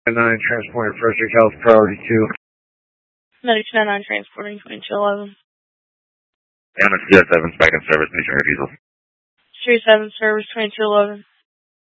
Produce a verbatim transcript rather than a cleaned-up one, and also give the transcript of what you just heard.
nine transporting First Street Health Priority two. Medic two nine nine transporting twenty-two eleven. Annex zero seven, spike and service, mission refusal. three seven service twenty-two eleven.